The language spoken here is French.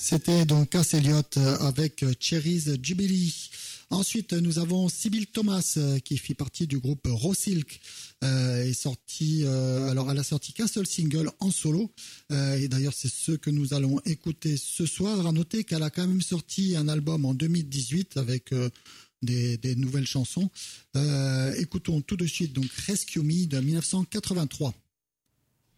C'était donc Cass Elliot avec Cherry's Jubilee. Ensuite, nous avons Sibyl Thomas qui fit partie du groupe Raw Silk. Est sorti, alors elle a sorti qu'un seul single en solo. Et d'ailleurs, c'est ce que nous allons écouter ce soir. À noter qu'elle a quand même sorti un album en 2018 avec des nouvelles chansons. Écoutons tout de suite donc Rescue Me de 1983.